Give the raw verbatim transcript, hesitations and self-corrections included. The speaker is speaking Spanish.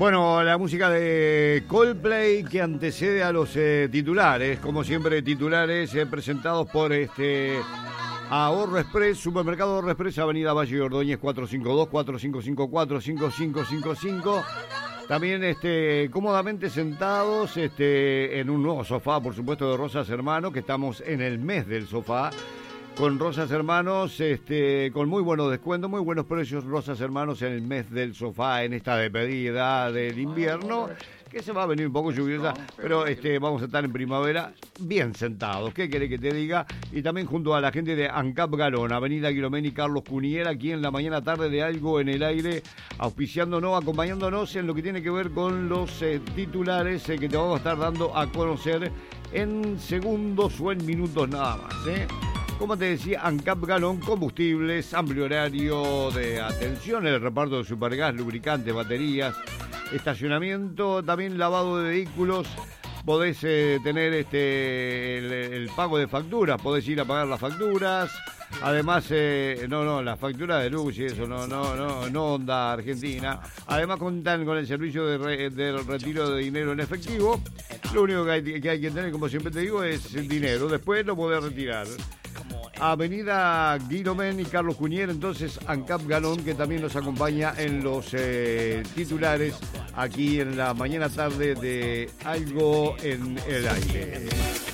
Bueno, la música de Coldplay que antecede a los eh, titulares, como siempre titulares eh, presentados por este Ahorro Express, Supermercado Ahorro Express, Avenida Valle y Ordóñez cuatrocientos cincuenta y dos, cuatrocientos cincuenta y cuatro, cinco cinco cinco cinco. También este, cómodamente sentados este, en un nuevo sofá, por supuesto, de Rosas Hermanos, que estamos en el mes del sofá. Con Rosas Hermanos, este, con muy buenos descuentos, muy buenos precios, Rosas Hermanos en el mes del sofá, en esta despedida del invierno, que se va a venir un poco lluviosa, pero este, vamos a estar en primavera bien sentados. ¿Qué querés que te diga? Y también junto a la gente de ANCAP Galón, Avenida Guilomén y Carlos Cuniera, aquí en la mañana tarde de Algo en el Aire, auspiciándonos, acompañándonos en lo que tiene que ver con los eh, titulares eh, que te vamos a estar dando a conocer en segundos o en minutos nada más, ¿eh? Como te decía, ANCAP Galón, combustibles, amplio horario de atención, el reparto de supergas, lubricantes, baterías, estacionamiento, también lavado de vehículos. Podés eh, tener este el, el pago de facturas, podés ir a pagar las facturas. Además, eh, no, no, las facturas de luz y eso, no, no, no, no onda Argentina. Además, cuentan con el servicio de, re, de retiro de dinero en efectivo. Lo único que hay, que hay que tener, como siempre te digo, es el dinero. Después lo podés retirar. Avenida Guilomén y Carlos Cuniera, entonces ANCAP Galón, que también nos acompaña en los eh, titulares aquí en la mañana tarde de Algo en el Aire.